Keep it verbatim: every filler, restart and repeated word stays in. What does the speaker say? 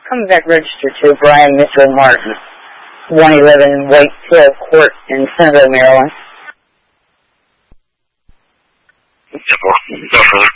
Come back registered to Brian Mitchell Martin, one eleven Whitetail Court in Centerville, Maryland. Yeah, well, no further.